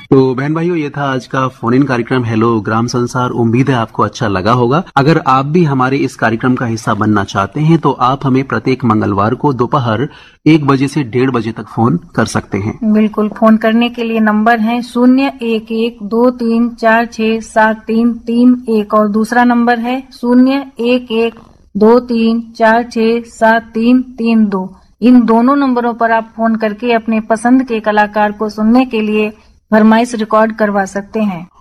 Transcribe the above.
तो बहन भाइयों, ये था आज का फोन इन कार्यक्रम हेलो ग्राम संसार। उम्मीद है आपको अच्छा लगा होगा। अगर आप भी हमारे इस कार्यक्रम का हिस्सा बनना चाहते हैं तो आप हमें प्रत्येक मंगलवार को दोपहर 1 बजे से 1:30 बजे तक फोन कर सकते हैं। बिल्कुल, फोन करने के लिए नंबर है 01123467331 और दूसरा नंबर है 01123467332। इन दोनों नंबरों पर आप फोन करके अपने पसंद के कलाकार को सुनने के लिए फरमाइश रिकॉर्ड करवा सकते हैं।